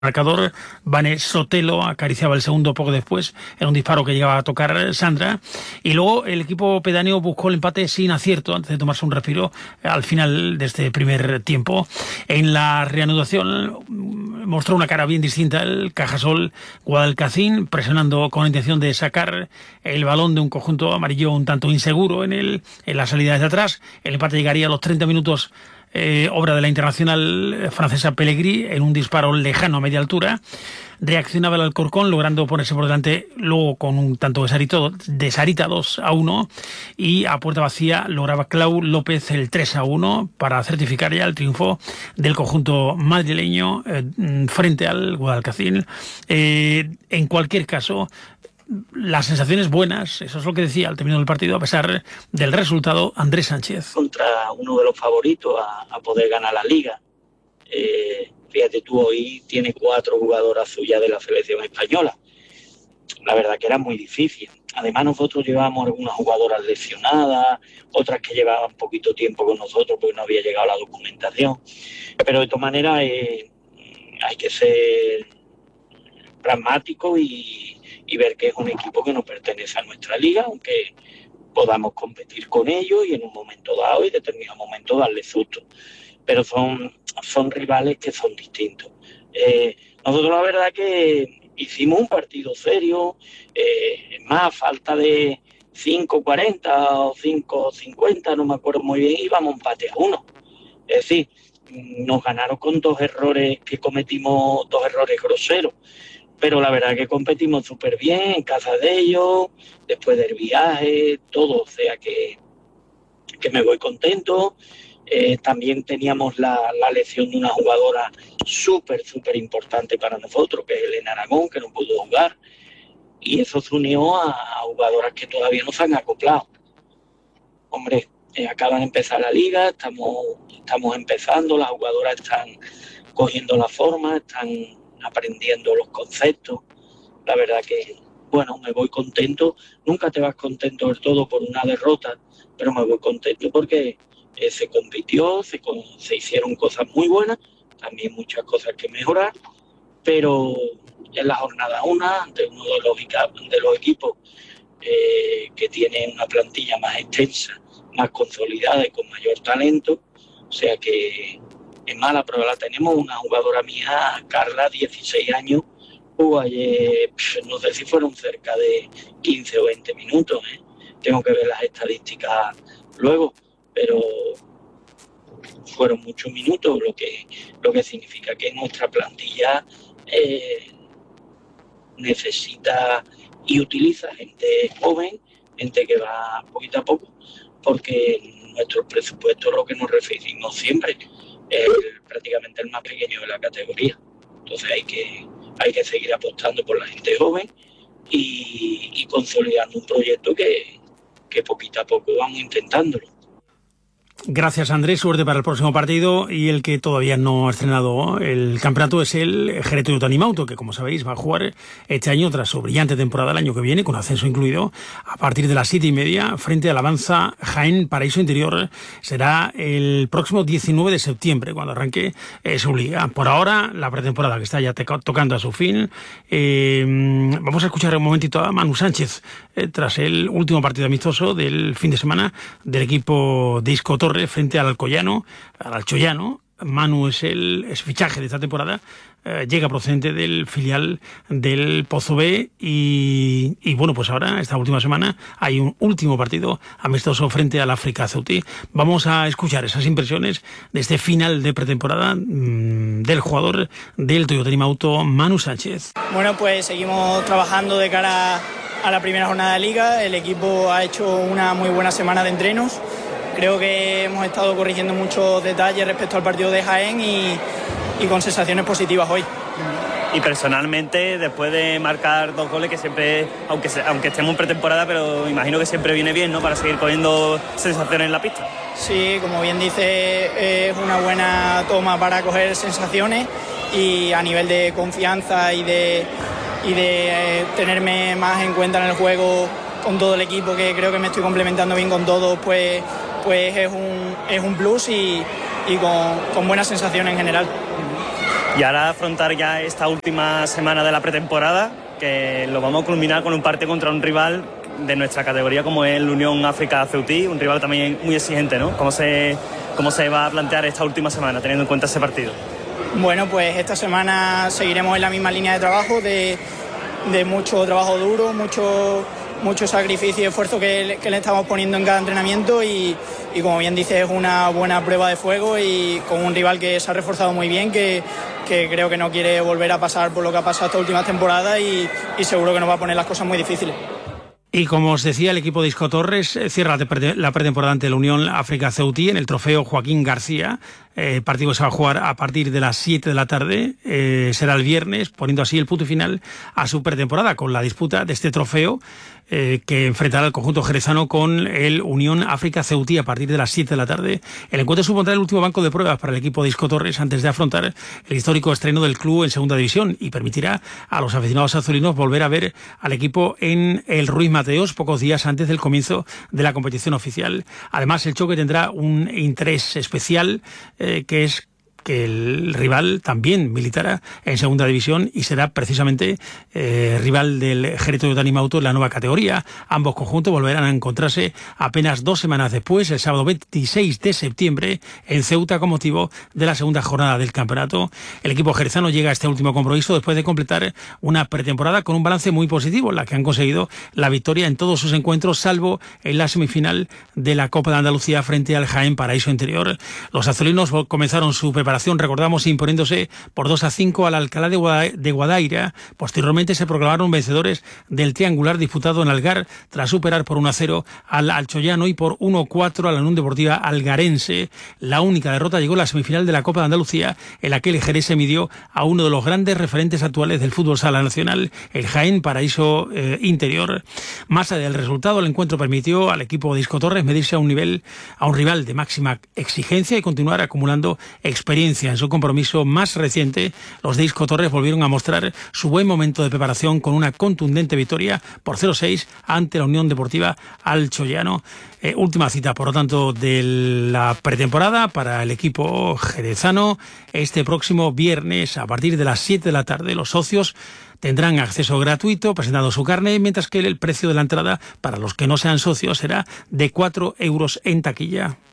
Marcador, Vane Sotelo acariciaba el segundo poco después, era un disparo que llegaba a tocar Sandra, y luego el equipo pedáneo buscó el empate sin acierto antes de tomarse un respiro al final de este primer tiempo. En la reanudación mostró una cara bien distinta el Cajasol Guadalcacín, presionando con la intención de sacar el balón de un conjunto amarillo un tanto inseguro en la salida desde atrás. El empate llegaría a los 30 minutos, obra de la internacional francesa Pellegrini en un disparo lejano a media altura. Reaccionaba el Alcorcón logrando ponerse por delante luego con un tanto de Sarita 2-1, y a puerta vacía lograba Clau López el 3-1 para certificar ya el triunfo del conjunto madrileño frente al Guadalcacín. En cualquier caso, las sensaciones buenas, eso es lo que decía al término del partido, a pesar del resultado, Andrés Sánchez. Contra uno de los favoritos a poder ganar la Liga. Fíjate tú, hoy tiene 4 jugadoras suyas de la selección española. La verdad que era muy difícil. Además nosotros llevábamos algunas jugadoras lesionadas, otras que llevaban poquito tiempo con nosotros porque no había llegado la documentación. Pero de todas maneras hay que ser pragmático y ver que es un equipo que no pertenece a nuestra liga, aunque podamos competir con ellos y en un momento dado y determinado momento darle susto. Pero son rivales que son distintos. Nosotros la verdad que hicimos un partido serio, más falta de 5:40 o 5:50, no me acuerdo muy bien, íbamos empate a 1. Es decir, nos ganaron con 2 errores que cometimos, 2 errores groseros. Pero la verdad que competimos súper bien en casa de ellos, después del viaje, todo, o sea que me voy contento. También teníamos la lesión de una jugadora súper importante para nosotros, que es Elena Aragón, que no pudo jugar, y eso se unió a jugadoras que todavía no se han acoplado. Hombre, acaban de empezar la liga, estamos empezando, las jugadoras están cogiendo la forma, están aprendiendo los conceptos. La verdad que, bueno, me voy contento. Nunca te vas contento del todo por una derrota, pero me voy contento porque se compitió, se hicieron cosas muy buenas, también muchas cosas que mejorar, pero en la jornada 1, ante uno de los equipos que tiene una plantilla más extensa, más consolidada y con mayor talento, o sea que es mala prueba la tenemos. Una jugadora mía, Carla, 16 años, jugó ayer, no sé si fueron cerca de 15 o 20 minutos, tengo que ver las estadísticas luego, pero fueron muchos minutos, lo que significa que nuestra plantilla necesita y utiliza gente joven, gente que va poquito a poco, porque nuestro presupuesto es lo que nos referimos siempre, prácticamente el más pequeño de la categoría. Entonces hay que seguir apostando por la gente joven y consolidando un proyecto que poquito a poco vamos intentándolo. Gracias, Andrés, suerte para el próximo partido. Y el que todavía no ha estrenado el campeonato es el Jerez Toyota Animauto, que como sabéis va a jugar este año tras su brillante temporada el año que viene, con ascenso incluido, a partir de las 7:30 frente al Avanza Jaén Paraíso Interior. Será el próximo 19 de septiembre cuando arranque su liga. Por ahora, la pretemporada que está ya tocando a su fin. Vamos a escuchar un momentito a Manu Sánchez tras el último partido amistoso del fin de semana del equipo de Isco Torre frente al Alcoyano. Manu es fichaje de esta temporada, llega procedente del filial del Pozo B y bueno, pues ahora, esta última semana, hay un último partido amistoso frente al África Ceutí. Vamos a escuchar esas impresiones de este final de pretemporada del jugador del Toyota Animauto, Manu Sánchez. Bueno, pues seguimos trabajando de cara a la primera jornada de Liga. El equipo ha hecho una muy buena semana de entrenos. Creo que hemos estado corrigiendo muchos detalles respecto al partido de Jaén y con sensaciones positivas hoy. Y personalmente, después de marcar 2 goles, que siempre, aunque estemos en pretemporada, pero imagino que siempre viene bien, ¿no?, para seguir cogiendo sensaciones en la pista. Sí, como bien dice, es una buena toma para coger sensaciones, y a nivel de confianza y de tenerme más en cuenta en el juego con todo el equipo, que creo que me estoy complementando bien con todos, pues es un plus y con buenas sensaciones en general. Y ahora afrontar ya esta última semana de la pretemporada, que lo vamos a culminar con un partido contra un rival de nuestra categoría como es el Unión África Ceutí, un rival también muy exigente, ¿no? ¿Cómo se va a plantear esta última semana teniendo en cuenta ese partido? Bueno, pues esta semana seguiremos en la misma línea de trabajo, de mucho trabajo duro, mucho sacrificio y esfuerzo que le estamos poniendo en cada entrenamiento y como bien dices, es una buena prueba de fuego y con un rival que se ha reforzado muy bien, que creo que no quiere volver a pasar por lo que ha pasado esta última temporada y seguro que nos va a poner las cosas muy difíciles. Y como os decía, el equipo de Isco Torres cierra la pretemporada ante la Unión África Ceutí en el trofeo Joaquín García. El partido se va a jugar a partir de las 7 de la tarde, será el viernes, poniendo así el punto final a su pretemporada con la disputa de este trofeo que enfrentará al conjunto jerezano con el Unión África Ceutí a partir de las 7 de la tarde. El encuentro supondrá el último banco de pruebas para el equipo de Isco Torres antes de afrontar el histórico estreno del club en segunda división y permitirá a los aficionados azulinos volver a ver al equipo en el Ruiz Mateos pocos días antes del comienzo de la competición oficial. Además, el choque tendrá un interés especial que es que el rival también militará en segunda división y será precisamente rival del Jerez Toyota Animauto en la nueva categoría. Ambos conjuntos volverán a encontrarse apenas 2 semanas después, el sábado 26 de septiembre, en Ceuta con motivo de la segunda jornada del campeonato. El equipo jerezano llega a este último compromiso después de completar una pretemporada con un balance muy positivo, en la que han conseguido la victoria en todos sus encuentros, salvo en la semifinal de la Copa de Andalucía frente al Jaén Paraíso Interior. Los azulinos comenzaron su preparación, recordamos, imponiéndose por 2-5 al Alcalá de Guadaira. Posteriormente se proclamaron vencedores del triangular disputado en Algar tras superar por 1-0 al Alchoyano y por 1-4 a la Unión Deportiva Algarense. La única derrota llegó en la semifinal de la Copa de Andalucía, en la que el Jerez se midió a uno de los grandes referentes actuales del fútbol sala nacional, el Jaén Paraíso Interior. Más allá del resultado, el encuentro permitió al equipo de Isco Torres medirse a un rival de máxima exigencia y continuar acumulando experiencia. En su compromiso más reciente, los de Isco Torres volvieron a mostrar su buen momento de preparación con una contundente victoria por 0-6 ante la Unión Deportiva Alchoyano. Última cita, por lo tanto, de la pretemporada para el equipo jerezano. Este próximo viernes, a partir de las 7 de la tarde, los socios tendrán acceso gratuito presentando su carnet, mientras que el precio de la entrada para los que no sean socios será de 4 euros en taquilla.